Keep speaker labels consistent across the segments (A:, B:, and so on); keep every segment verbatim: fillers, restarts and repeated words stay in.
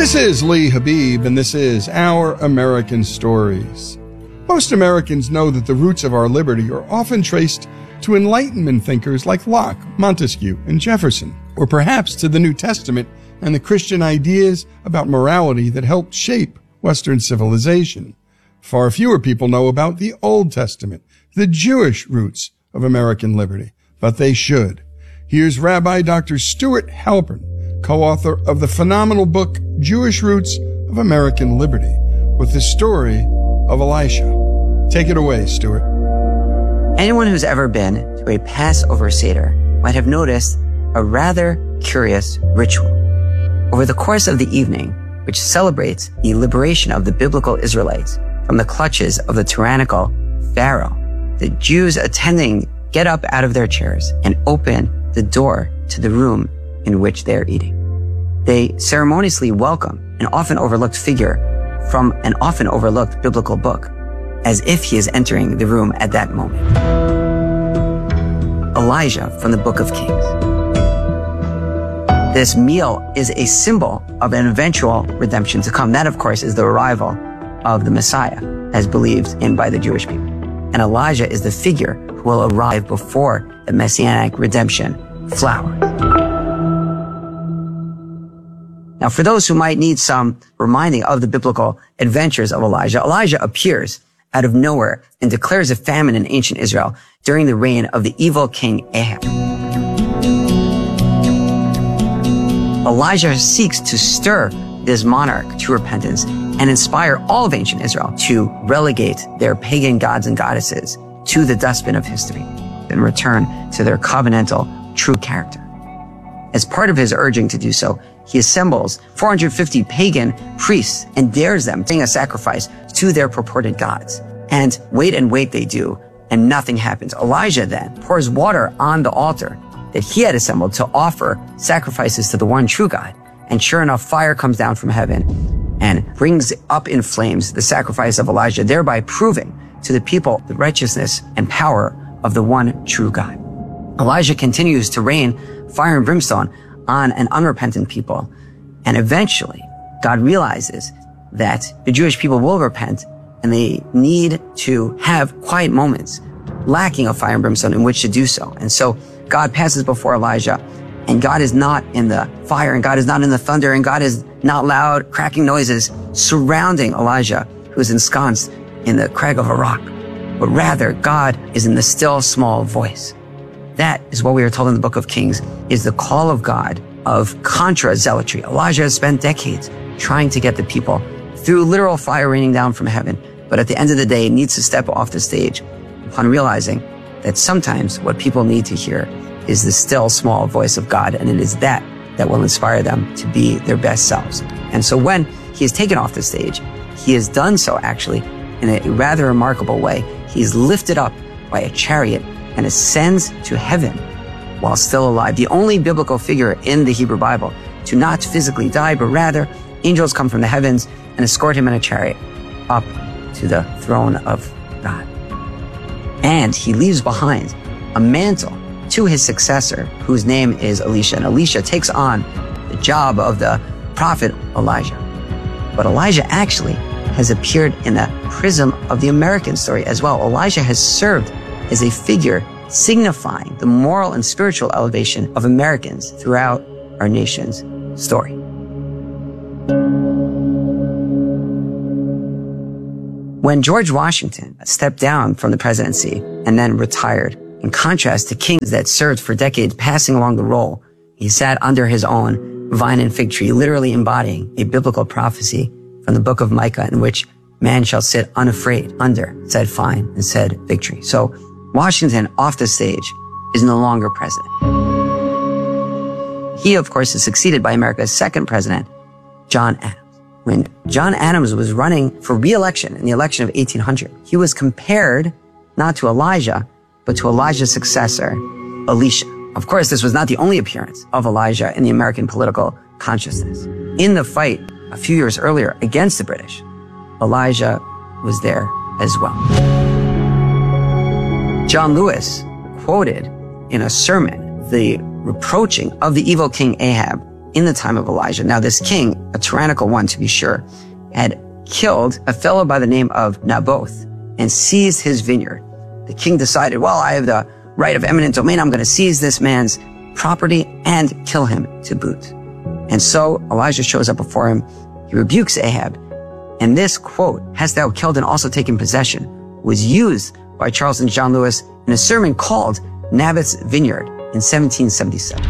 A: This is Lee Habib, and this is Our American Stories. Most Americans know that the roots of our liberty are often traced to Enlightenment thinkers like Locke, Montesquieu, and Jefferson, or perhaps to the New Testament and the Christian ideas about morality that helped shape Western civilization. Far fewer people know about the Old Testament, the Jewish roots of American liberty, but they should. Here's Rabbi Doctor Stuart Halpern, co-author of the phenomenal book Jewish Roots of American Liberty, with the story of Elisha. Take it away, Stuart.
B: Anyone who's ever been to a Passover Seder might have noticed a rather curious ritual. Over the course of the evening, which celebrates the liberation of the biblical Israelites from the clutches of the tyrannical Pharaoh, the Jews attending get up out of their chairs and open the door to the room in which they are eating. They ceremoniously welcome an often overlooked figure from an often overlooked biblical book, as if he is entering the room at that moment. Elijah from the Book of Kings. This meal is a symbol of an eventual redemption to come. That, of course, is the arrival of the Messiah, as believed in by the Jewish people. And Elijah is the figure who will arrive before the messianic redemption flowers. Now, for those who might need some reminding of the biblical adventures of Elijah, Elijah appears out of nowhere and declares a famine in ancient Israel during the reign of the evil king Ahab. Elijah seeks to stir this monarch to repentance and inspire all of ancient Israel to relegate their pagan gods and goddesses to the dustbin of history and return to their covenantal true character. As part of his urging to do so, he assembles four hundred fifty pagan priests and dares them to bring a sacrifice to their purported gods. And wait and wait they do, and nothing happens. Elijah then pours water on the altar that he had assembled to offer sacrifices to the one true God. And sure enough, fire comes down from heaven and brings up in flames the sacrifice of Elijah, thereby proving to the people the righteousness and power of the one true God. Elijah continues to rain fire and brimstone on an unrepentant people. And eventually, God realizes that the Jewish people will repent and they need to have quiet moments, lacking of fire and brimstone in which to do so. And so God passes before Elijah, and God is not in the fire, and God is not in the thunder, and God is not loud, cracking noises surrounding Elijah, who is ensconced in the crag of a rock. But rather, God is in the still, small voice. That is what we are told in the Book of Kings is the call of God of contra-zealotry. Elijah has spent decades trying to get the people through literal fire raining down from heaven, but at the end of the day, needs to step off the stage upon realizing that sometimes what people need to hear is the still, small voice of God, and it is that that will inspire them to be their best selves. And so when he is taken off the stage, he has done so actually in a rather remarkable way. He is lifted up by a chariot and ascends to heaven while still alive. The only biblical figure in the Hebrew Bible to not physically die, but rather angels come from the heavens and escort him in a chariot up to the throne of God. And he leaves behind a mantle to his successor, whose name is Elisha. And Elisha takes on the job of the prophet Elijah. But Elijah actually has appeared in the prism of the American story as well. Elijah has served as a figure signifying the moral and spiritual elevation of Americans throughout our nation's story. When George Washington stepped down from the presidency and then retired, in contrast to kings that served for decades passing along the role, he sat under his own vine and fig tree, literally embodying a biblical prophecy from the book of Micah in which man shall sit unafraid under said vine and said fig tree. So Washington, off the stage, is no longer president. He, of course, is succeeded by America's second president, John Adams. When John Adams was running for re-election in the election of eighteen hundred, he was compared not to Elijah, but to Elijah's successor, Elisha. Of course, this was not the only appearance of Elijah in the American political consciousness. In the fight a few years earlier against the British, Elijah was there as well. John Lewis quoted in a sermon the reproaching of the evil king Ahab in the time of Elijah. Now, this king, a tyrannical one to be sure, had killed a fellow by the name of Naboth and seized his vineyard. The king decided, well, I have the right of eminent domain. I'm going to seize this man's property and kill him to boot. And so Elijah shows up before him. He rebukes Ahab. And this quote, "Hast thou killed and also taken possession," was used by Charles and John Lewis in a sermon called Naboth's Vineyard in seventeen seventy-seven.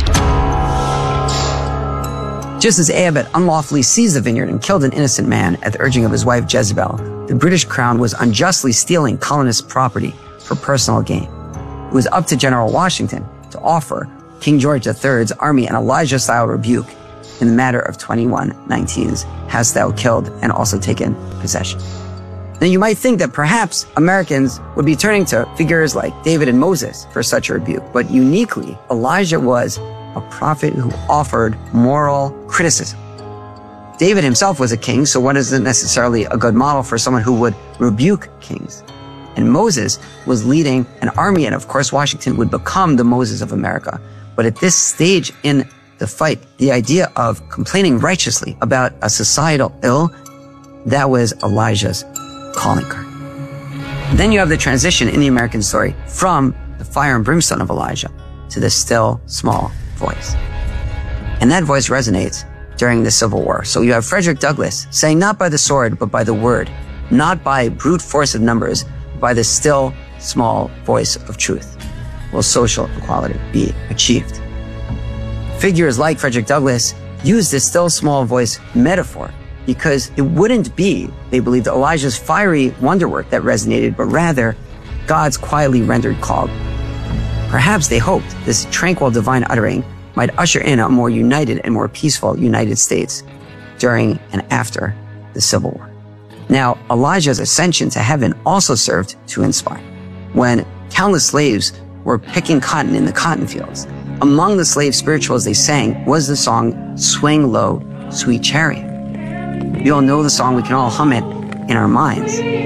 B: Just as Ahab had unlawfully seized the vineyard and killed an innocent man at the urging of his wife Jezebel, the British crown was unjustly stealing colonist property for personal gain. It was up to General Washington to offer King George the Third's army an Elijah-style rebuke in the matter of twenty-one nineteen's "Hast thou killed and also taken possession." Now you might think that perhaps Americans would be turning to figures like David and Moses for such a rebuke, but uniquely, Elijah was a prophet who offered moral criticism. David himself was a king, so one isn't necessarily a good model for someone who would rebuke kings. And Moses was leading an army, and of course Washington would become the Moses of America. But at this stage in the fight, the idea of complaining righteously about a societal ill, that was Elijah's calling card. Then you have the transition in the American story from the fire and brimstone of Elijah to the still, small voice. And that voice resonates during the Civil War. So you have Frederick Douglass saying, not by the sword, but by the word, not by brute force of numbers, but by the still, small voice of truth, will social equality be achieved. Figures like Frederick Douglass use this still, small voice metaphor because it wouldn't be, they believed, Elijah's fiery wonder work that resonated, but rather God's quietly rendered call. Perhaps they hoped this tranquil divine uttering might usher in a more united and more peaceful United States during and after the Civil War. Now, Elijah's ascension to heaven also served to inspire. When countless slaves were picking cotton in the cotton fields, among the slave spirituals they sang was the song, "Swing Low, Sweet Chariot." We all know the song, we can all hum it in our minds.